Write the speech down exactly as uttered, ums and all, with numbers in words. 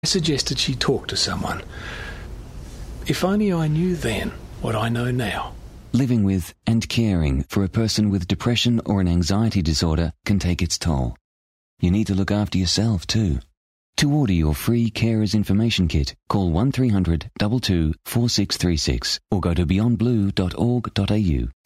I suggested she talk to someone. If only I knew then what I know now. Living with and caring for a person with depression or an anxiety disorder can take its toll. You need to look after yourself too. To order your free Carers Information Kit, call one three hundred two two four six three six or go to beyond blue dot org dot a u.